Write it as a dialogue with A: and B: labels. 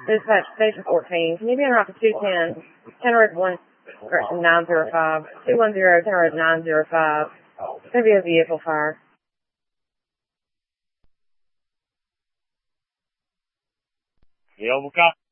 A: Dispatch Station 14. Can you be en route to 210, Tenerife 905, 210, Tenerife 905. It's going to be a vehicle fire.
B: Vehicle copy.